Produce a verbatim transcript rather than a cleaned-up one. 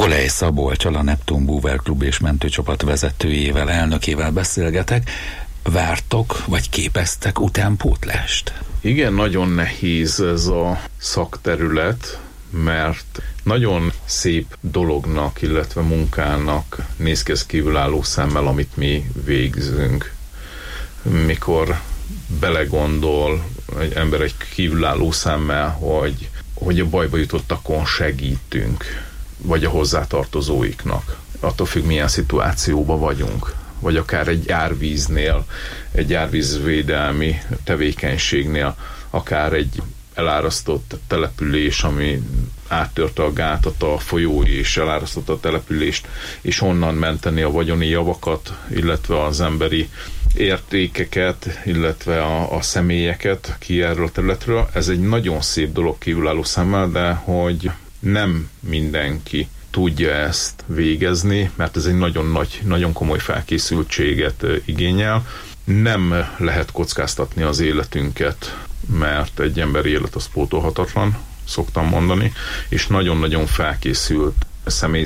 Golej Szabolccsal, a Neptun Búver Klub és mentőcsapat vezetőjével, elnökével beszélgetek. Vártok, vagy képeztek utánpótlást? Igen, nagyon nehéz ez a szakterület, mert nagyon szép dolognak, illetve munkának néz ki ez kívülálló szemmel, amit mi végzünk. Mikor belegondol egy ember egy kívülálló szemmel, hogy, hogy a bajba jutottakon segítünk, vagy a hozzátartozóiknak. Attól függ, milyen szituációban vagyunk. Vagy akár egy árvíznél, egy árvízvédelmi tevékenységnél, akár egy elárasztott település, ami áttörte a gátat a folyó és elárasztotta a települést, és onnan menteni a vagyoni javakat, illetve az emberi értékeket, illetve a, a személyeket ki erről a területről. Ez egy nagyon szép dolog kívülálló szemmel, de hogy nem mindenki tudja ezt végezni, mert ez egy nagyon nagy, nagyon komoly felkészültséget igényel. Nem lehet kockáztatni az életünket, mert egy emberi élet az pótolhatatlan, szoktam mondani, és nagyon-nagyon felkészült személy